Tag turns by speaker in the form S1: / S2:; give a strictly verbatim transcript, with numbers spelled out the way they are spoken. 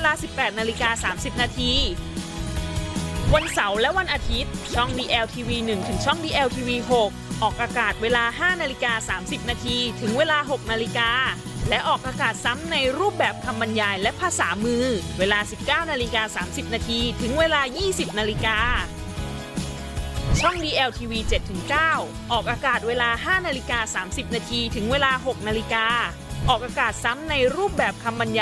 S1: ลา สิบแปดนาฬิกาสามสิบนาทีวันเสาร์และวันอาทิตย์ช่อง ดี แอล ที วี หนึ่ง ถึงช่อง ดี แอล ที วี หก ออกอากาศเวลา ห้านาฬิกาสามสิบนาทีถึงเวลา หกนาฬิกาและออกอากาศซ้ำในรูปแบบคำบรรยายและภาษามือเวลา สิบเก้านาฬิกาสามสิบนาทีถึงเวลา ยี่สิบนาฬิกาช่อง ดี แอล ที วี เจ็ดถึงเก้า ออกอากาศเวลา ห้านาฬิกาสามสิบนาทีถึงเวลา หกนาฬิกาออกอากาศซ้ำในรูปแบบคำบรรยาย